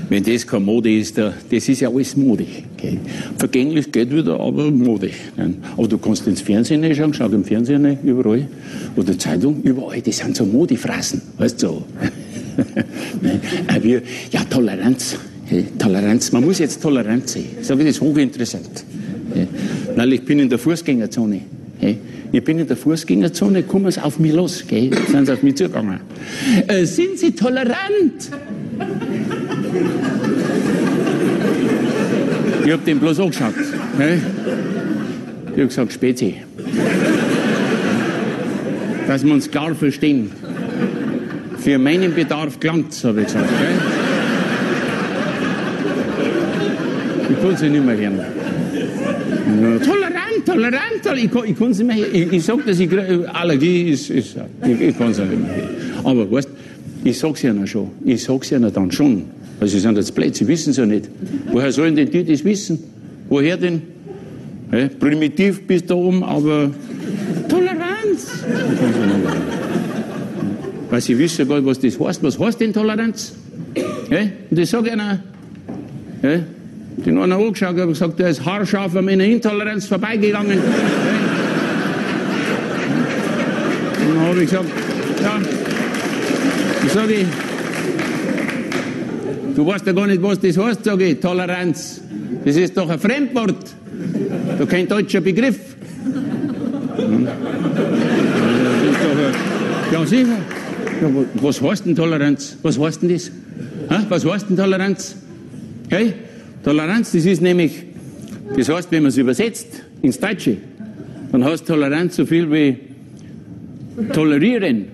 Wenn das keine Mode ist, das ist ja alles Mode. Okay. Vergänglich geht wieder, aber Mode. Aber du kannst ins Fernsehen schauen, schau im Fernsehen überall, oder Zeitung, überall, das sind so Modefrasen, weißt du so. Ja, Toleranz. Toleranz, man muss jetzt tolerant sein. Ich sage, das ist hochinteressant. Neulich, ich bin in der Fußgängerzone. Ich bin in der Fußgängerzone, kommen sie auf mich los, sind sie auf mich zugegangen. Sind Sie tolerant? Ich habe den bloß angeschaut. Ich habe gesagt, Spezi. Dass wir uns klar verstehen. Für meinen Bedarf gelangt's, habe ich gesagt. Ich kann sie nicht mehr hören. Tolerant. Ich kann sie nicht mehr hören. Ich sage, dass Allergie ist ich kann sie nicht mehr hören. Aber weißt, ich sag's ihnen schon. Ich sag's ihnen dann schon. Also sie sind jetzt blöd, sie wissen es ja nicht. Woher sollen denn die das wissen? Woher denn? Primitiv bis da oben, aber Toleranz. Weil sie wissen gar nicht, was das heißt. Was heißt denn Toleranz? Und das sage ich ihnen. Den einen angeschaut, habe gesagt, der ist haarscharf an meiner Intoleranz vorbeigegangen. Und dann habe ich gesagt, ja, ich sage, du weißt ja gar nicht, was das heißt, sage ich, Toleranz. Das ist doch ein Fremdwort. Doch kein deutscher Begriff. Das ist doch ja, sicher. Ja, was heißt denn Toleranz? Was heißt denn das? Was heißt denn Toleranz? Hey? Toleranz, das ist nämlich, das heißt, wenn man es übersetzt ins Deutsche, dann heißt Toleranz so viel wie tolerieren.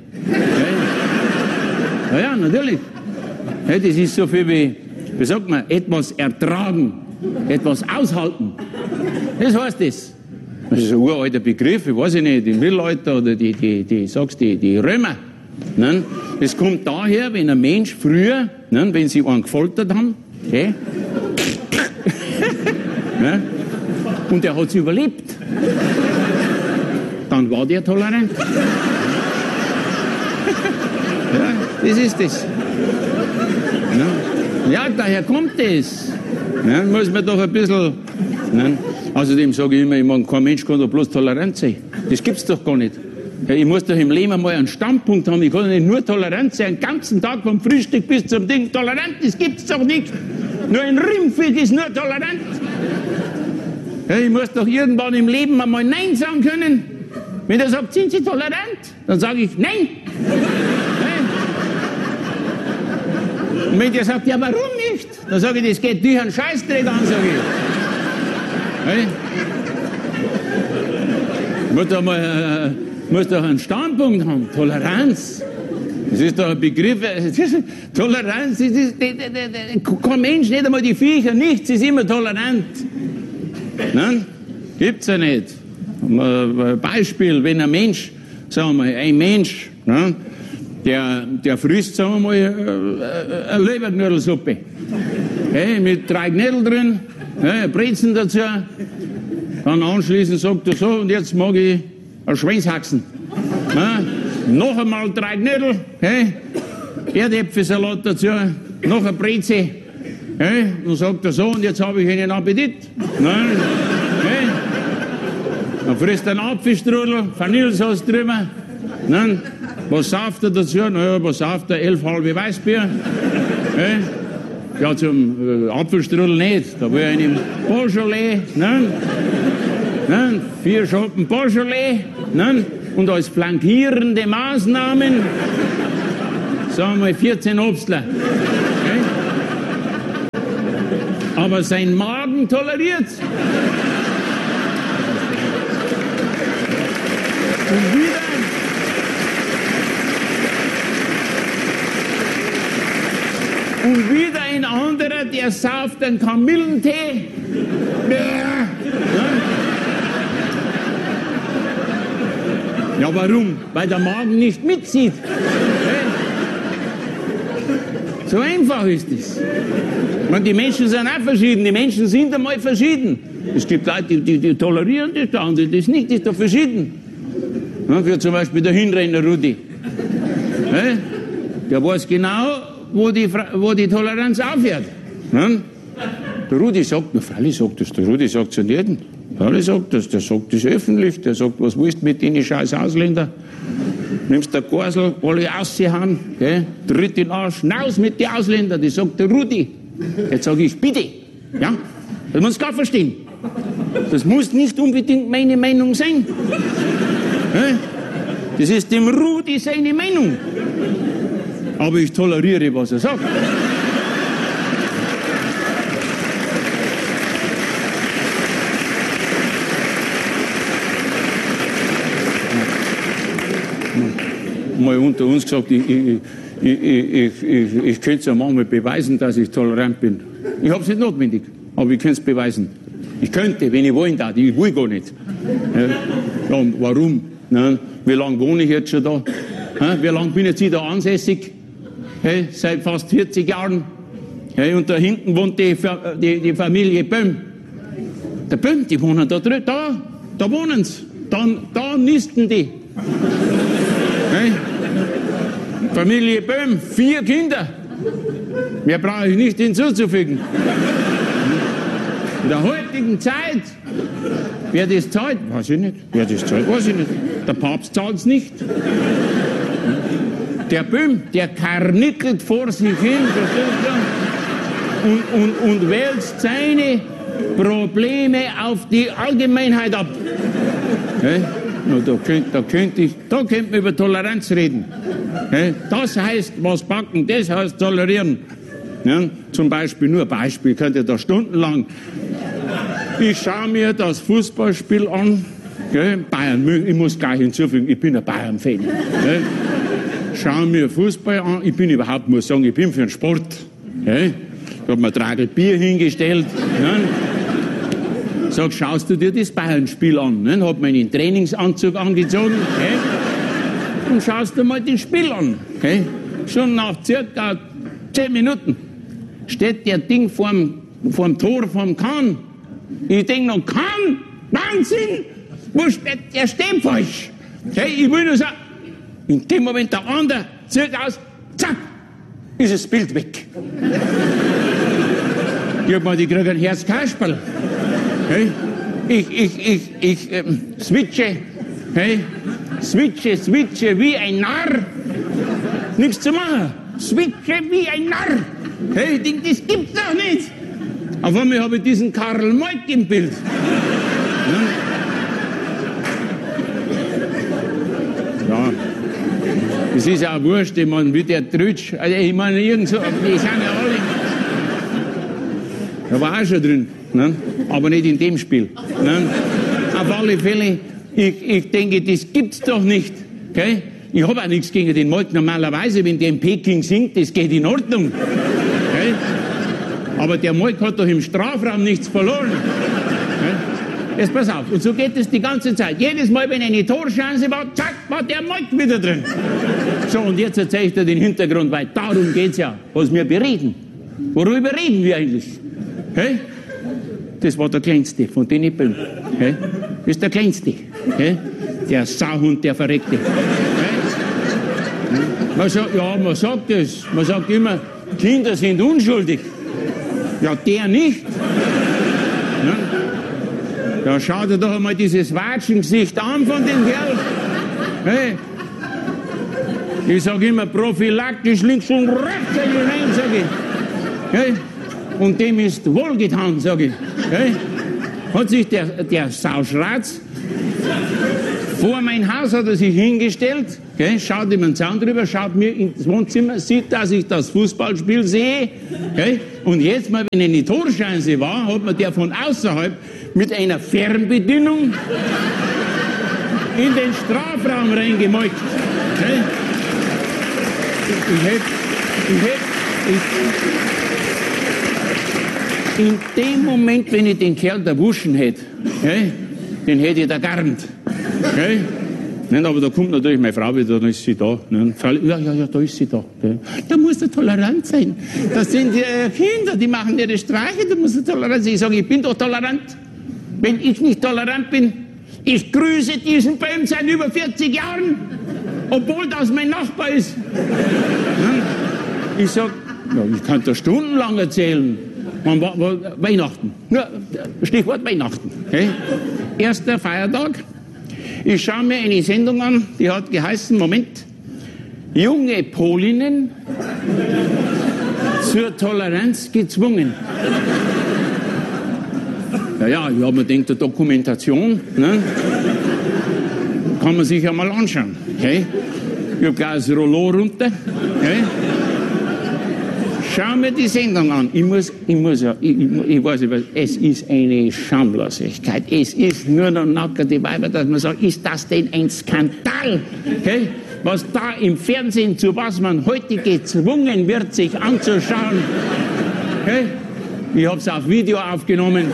Ja, natürlich. Das ist so viel wie sagt man, etwas ertragen, etwas aushalten. Das heißt das. Das ist ein uralter Begriff, ich weiß nicht, im Mittelalter oder die Römer. Ne? Das kommt daher, wenn ein Mensch früher, ne, wenn sie einen gefoltert haben, okay, ne, und der hat es überlebt, dann war der tolerant. Ja, das ist das. Ja, daher kommt das. Ja, muss man doch ein bisschen. Ne? Außerdem sage ich immer, kein Mensch kann doch bloß tolerant sein. Das gibt's doch gar nicht. Ja, ich muss doch im Leben einmal einen Standpunkt haben. Ich kann doch nicht nur tolerant sein, den ganzen Tag vom Frühstück bis zum Ding. Tolerant, das gibt's doch nicht. Nur ein Rindviech ist nur tolerant. Ja, ich muss doch irgendwann im Leben einmal Nein sagen können. Wenn er sagt, sind Sie tolerant? Dann sage ich Nein. Und wenn der sagt, ja, warum nicht? Dann sage ich, das geht dich einen Scheißdreck an, sage ich. Muss doch einen Standpunkt haben. Toleranz. Das ist doch ein Begriff. Toleranz, das ist, kein Mensch, nicht einmal die Viecher, nichts ist immer tolerant. Nein? Gibt's ja nicht. Beispiel, wenn ein Mensch, sagen wir mal, ein Mensch, ne, der frisst, sagen wir mal, eine Leberknödelsuppe. Mit 3 Knödel drin, Brezen dazu. Dann anschließend sagt er so, und jetzt mag ich ein Schweinshaxen. Noch einmal 3 Knödel, Erdäpfelsalat dazu, noch eine Breze. Dann sagt er so, und jetzt habe ich einen Appetit. Dann frisst er einen Apfelstrudel, Vanillesauce drüber. Was sauft er dazu? Naja, was sauft er? 11 halbe Weißbier. Ja, zum Apfelstrudel nicht. Da will er einen Beaujolais. 4 Schoppen Beaujolais. Und als flankierende Maßnahmen, sagen wir 14 Obstler. Aber sein Magen toleriert. Und wieder ein anderer, der sauft einen Kamillentee. Ja, warum? Weil der Magen nicht mitzieht. So einfach ist es. Die Menschen sind auch verschieden. Die Menschen sind einmal verschieden. Es gibt Leute, die tolerieren das, der andere das nicht. Das ist doch verschieden. Wie zum Beispiel der Hinrenner Rudi. Der weiß genau, wo die Toleranz aufhört. Ne? Der Rudi sagt, na freilich sagt das, der Rudi sagt es ja jedem. Freilich sagt das, der sagt das öffentlich, der sagt, was willst du mit den scheiß Ausländer? Nimmst der Gorsel, alle raushauen, tritt in den Arsch, raus mit den Ausländern, das sagt der Rudi. Jetzt sage ich, bitte, ja, das muss gar verstehen. Das muss nicht unbedingt meine Meinung sein. Das ist dem Rudi seine Meinung. Aber ich toleriere, was er sagt. Mal unter uns gesagt, ich könnte es ja manchmal beweisen, dass ich tolerant bin. Ich habe es nicht notwendig, aber ich könnte es beweisen. Ich könnte, wenn ich wollen darf, ich will gar nicht. Ja, und warum? Ne? Wie lange wohne ich jetzt schon da? Wie lange bin ich jetzt da ansässig? Hey, seit fast 40 Jahren. Hey, und da hinten wohnt die Familie Böhm. Der Böhm, die wohnen da drüben, da wohnen sie. Da nisten die. Hey? Familie Böhm, 4 Kinder. Mehr brauche ich nicht hinzuzufügen. In der heutigen Zeit, wer das zahlt, weiß ich nicht. Wer das zahlt, weiß ich nicht. Der Papst zahlt es nicht. Der Böhm, der karnickelt vor sich hin und wälzt seine Probleme auf die Allgemeinheit ab. Okay? Da könnte man über Toleranz reden. Das heißt, was backen, das heißt tolerieren. Ja, zum Beispiel, nur ein Beispiel, könnt ihr da stundenlang. Ich schaue mir das Fußballspiel an. Bayern, ich muss gleich hinzufügen, ich bin ein Bayern-Fan. Schaue mir Fußball an, ich bin überhaupt, muss sagen, ich bin für den Sport. Ich habe mir 3 Bier hingestellt. Sag, schaust du dir das Bayern-Spiel an? Ne? Hab meinen Trainingsanzug angezogen und schaust dir mal das Spiel an. Okay? Schon nach circa 10 Minuten steht der Ding vorm Tor vom Kahn. Ich denke noch, Kahn, Wahnsinn, wo steht, der steht falsch. Okay? Ich will nur sagen, in dem Moment der andere zieht aus, zack, ist das Bild weg. Ich hab mal, die kriegen ein Herzkasperl. Hey, ich switche, hey, switche wie ein Narr. Nichts zu machen. Switche wie ein Narr. Hey, ich denke, das gibt's doch nicht. Auf einmal habe ich diesen Karl Moik im Bild. Ja, das ist ja auch wurscht, ich meine, wie der Trütsch, also ich meine, irgend so, die sind ja alle. Da war auch schon drin. Ne? Aber nicht in dem Spiel. Ne? Auf alle Fälle, ich denke, das gibt's doch nicht. Okay? Ich habe auch nichts gegen den Moik. Normalerweise, wenn der in Peking singt, das geht in Ordnung. Okay? Aber der Moik hat doch im Strafraum nichts verloren. Okay? Jetzt pass auf, und so geht es die ganze Zeit. Jedes Mal, wenn eine Torchance war, zack, war der Moik wieder drin. So, und jetzt erzähle ich dir den Hintergrund, weil darum geht's ja, was wir bereden. Worüber reden wir eigentlich? Okay? Das war der Kleinste von den Böhmen. Das ist der Kleinste. Der Sauhund, der Verreckte. Man sagt das. Man sagt immer, Kinder sind unschuldig. Ja, der nicht. Ja, schau dir doch einmal dieses Watschengesicht an von dem Kerl. Ich sage immer, prophylaktisch links und rechts hinein, sage ich. Und dem ist wohlgetan, sage ich. Hat sich der Sauschratz vor mein Haus hat er sich hingestellt, schaut über den Zaun drüber, schaut mir ins Wohnzimmer, sieht, dass ich das Fußballspiel sehe. Und jetzt mal, wenn eine Torchance war, hat man der von außerhalb mit einer Fernbedienung in den Strafraum reingemolkt. In dem Moment, wenn ich den Kerl erwuschen hätte, den hätte ich da garnt. Nein, aber da kommt natürlich meine Frau wieder, dann ist sie da. Ja, da ist sie da. Da muss er tolerant sein. Das sind Kinder, die machen ihre Streiche, da muss er tolerant sein. Ich sage, ich bin doch tolerant. Wenn ich nicht tolerant bin, ich grüße diesen Böhm seit über 40 Jahren, obwohl das mein Nachbar ist. Ich sage, ja, ich kann da stundenlang erzählen. Weihnachten. Ja, Stichwort Weihnachten. Okay? Erster Feiertag. Ich schaue mir eine Sendung an, die hat geheißen, Moment, junge Polinnen zur Toleranz gezwungen. Ja, ich habe mir gedacht, eine Dokumentation, ne? Kann man sich ja mal anschauen. Okay? Ich habe gleich das Rollo runter. Okay? Schau mir die Sendung an. Ich weiß nicht, es ist eine Schamlosigkeit. Es ist nur noch nackerte Weiber, dass man sagt, ist das denn ein Skandal? Okay? Was da im Fernsehen, zu was man heute gezwungen wird, sich anzuschauen. Okay? Ich habe es auf Video aufgenommen,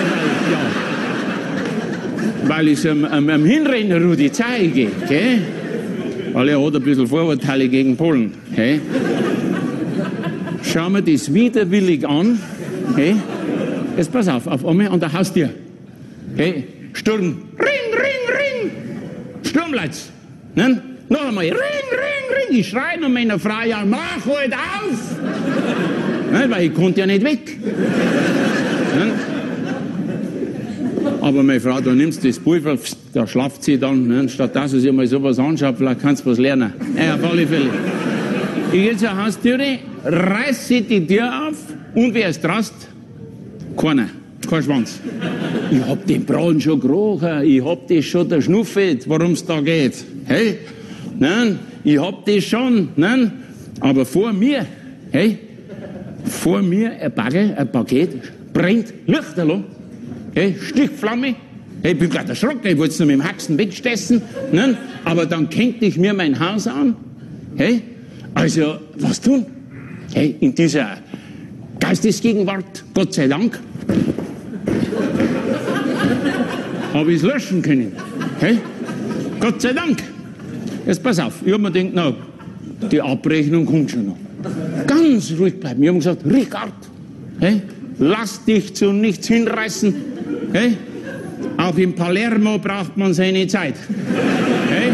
weil ich es am Hinrennen Rudi zeige. Okay? Weil er hat ein bisschen Vorurteile gegen Polen. Okay? Schau mir das widerwillig an. Okay? Jetzt pass auf einmal an der Haustür. Okay? Sturm. Ring, ring, ring. Sturmleitz. Ne? Noch einmal. Ring, ring, ring. Ich schreie noch meiner Frau, ja, mach halt auf. Ne? Weil ich konnte ja nicht weg. Ne? Aber meine Frau, da nimmst du das Pulver, da schlaft sie dann. Ne? Statt dass sie sich mal sowas anschaut, vielleicht kannst du was lernen. Ja, auf alle Fälle. Ich gehe zur Haustüre, reiße die Tür auf und wer ist drast? Keiner, kein Schwanz. Ich hab den Braun schon gerochen, ich hab das schon geschnuffelt, worum es da geht. Hey? Nein, ich hab das schon, nein, aber vor mir ein Bagger, ein Paket, brennt Lichterloh, hey, Stichflamme. Hey, ich bin gerade erschrocken, ich wollte es noch mit dem Haxen wegstessen, nein, aber dann kennte ich mir mein Haus an. Hey? Also, was tun? Hey, in dieser Geistesgegenwart, Gott sei Dank, habe ich es löschen können. Hey? Gott sei Dank. Jetzt pass auf, ich habe mir gedacht, na, die Abrechnung kommt schon noch. Ganz ruhig bleiben. Ich habe gesagt, Richard, hey, lass dich zu nichts hinreißen. Hey? Auch in Palermo braucht man seine Zeit. Hey?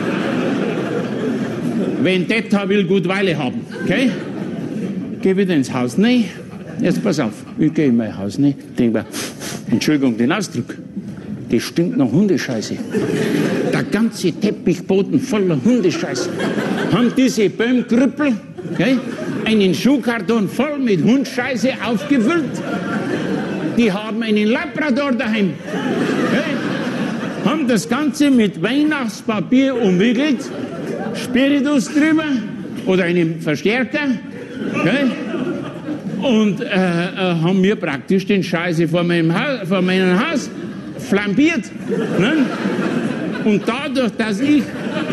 Vendetta will gut Weile haben. Okay? Geh wieder ins Haus. Nee, jetzt pass auf. Ich gehe in mein Haus. Nee, denke mir, Entschuldigung den Ausdruck, das stinkt nach Hundescheiße. Der ganze Teppichboden voller Hundescheiße. Haben diese Böhmkrüppel, okay, einen Schuhkarton voll mit Hundscheiße aufgefüllt. Die haben einen Labrador daheim. Okay? Haben das Ganze mit Weihnachtspapier umwickelt. Spiritus drüber oder einen Verstärker, okay? Und haben mir praktisch den Scheiße vor meinem Haus flambiert. Ne? Und dadurch, dass ich,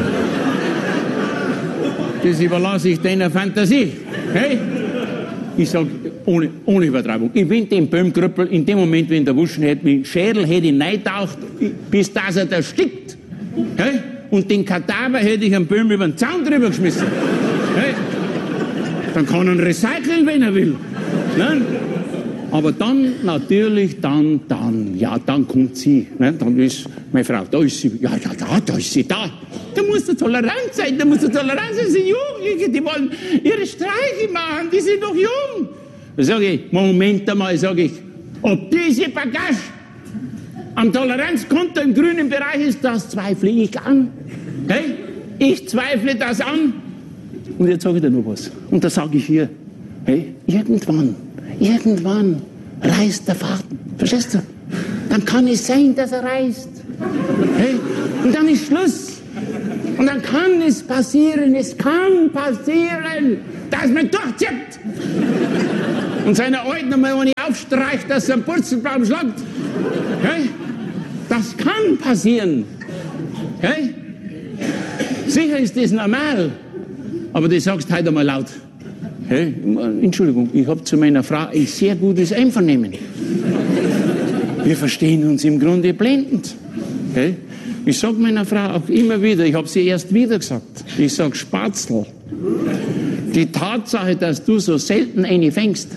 das überlasse ich deiner Fantasie, okay? Ich sage, ohne Übertreibung, ich bin den Böhmkrüppel in dem Moment, wenn der Wuschen hätte, mit dem Schädel hätte ich reintaucht, bis dass er da stickt. Okay? Und den Kadaver hätte ich am Böhm über den Zaun drüber geschmissen. Hey, dann kann er ihn recyceln, wenn er will. Ne? Aber dann, natürlich, dann kommt sie. Ne? Dann ist meine Frau, da ist sie, da ist sie da. Da muss er tolerant sein, das sind Jugendliche, die wollen ihre Streiche machen, die sind noch jung. Da sage ich, Moment einmal, ob diese Bagage am Toleranzkonto im grünen Bereich ist, das zweifle ich an. Hey? Ich zweifle das an. Und jetzt sage ich dir noch was. Und da sage ich hier, hey, irgendwann reißt der Faden. Verstehst du? Dann kann es sein, dass er reißt. Hey? Und dann ist Schluss. Und dann kann es kann passieren, dass man durchzieht. Und seine Alten einmal eine aufstreicht, dass er einen Purzelbaum schlagt. Hey? Das kann passieren. Okay? Sicher ist das normal. Aber das sagst du heute einmal laut. Hey? Entschuldigung, ich habe zu meiner Frau ein sehr gutes Einvernehmen. Wir verstehen uns im Grunde blendend. Okay? Ich sage meiner Frau auch immer wieder, ich habe sie erst wieder gesagt, ich sage, Spatzel, die Tatsache, dass du so selten eine fängst,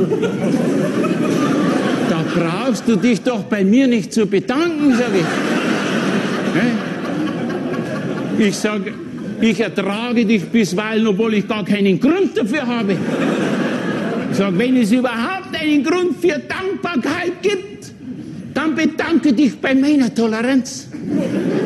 da brauchst du dich doch bei mir nicht zu bedanken, sage ich. Ich sage, ich ertrage dich bisweilen, obwohl ich gar keinen Grund dafür habe. Sag, wenn es überhaupt einen Grund für Dankbarkeit gibt, dann bedanke dich bei meiner Toleranz.